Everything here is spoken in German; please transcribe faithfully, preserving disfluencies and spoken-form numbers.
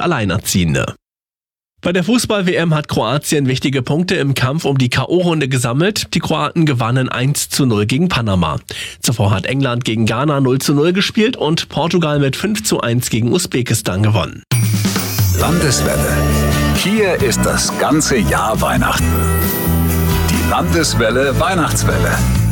Alleinerziehende. Bei der Fußball-W M hat Kroatien wichtige Punkte im Kampf um die K O-Runde gesammelt. Die Kroaten gewannen eins zu null gegen Panama. Zuvor hat England gegen Ghana null zu null gespielt und Portugal mit fünf zu eins gegen Usbekistan gewonnen. Landeswelle. Hier ist das ganze Jahr Weihnachten. Die Landeswelle Weihnachtswelle.